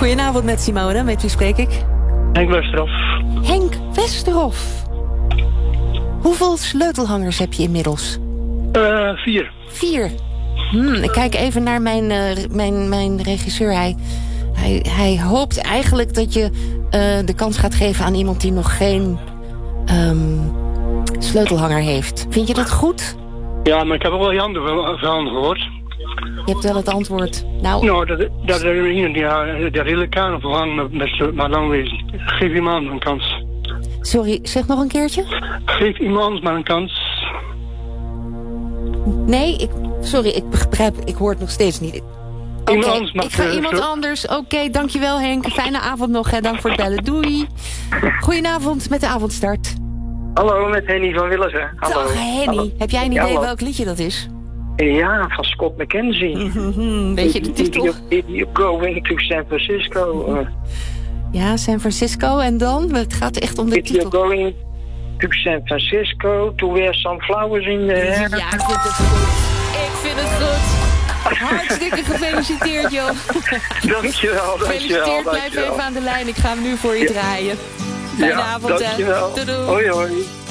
Goedenavond met Simone, met wie spreek ik? Henk Westerhof. Henk Westerhof. Hoeveel sleutelhangers heb je inmiddels? 4. 4. Ik kijk even naar mijn regisseur. Hij hoopt eigenlijk dat je de kans gaat geven aan iemand die nog geen sleutelhanger heeft. Vind je dat goed? Ja, maar ik heb ook wel je andere verhaal gehoord. Je hebt wel het antwoord. Nou, dat er iemand die de hele kamer verhangen met lang wezen. Geef iemand een kans. Sorry, zeg nog een keertje. Geef iemand maar een kans. Nee, sorry, ik begrijp, ik hoor het nog steeds niet. Oké, ik ga iemand anders. Oké, dankjewel Henk. Fijne avond nog, hè. Dank voor het bellen. Doei. Goedenavond met de avondstart. Hallo, met Henny van Willigen. Hallo. Dag Henny. Hallo. Heb jij een idee welk liedje dat is? Ja, van Scott McKenzie. Weet je de titel? You're going to San Francisco. Ja, San Francisco. En dan? Het gaat echt om de titel. You're going to San Francisco to wear some flowers in the hair. Ja, ik vind het goed. Ik vind het goed. Hartstikke gefeliciteerd, joh. Dankjewel. Gefeliciteerd, blijf even aan de lijn. Ik ga hem nu voor je draaien. Fijne avond, hè. Dankjewel. Doei. Hoi, hoi.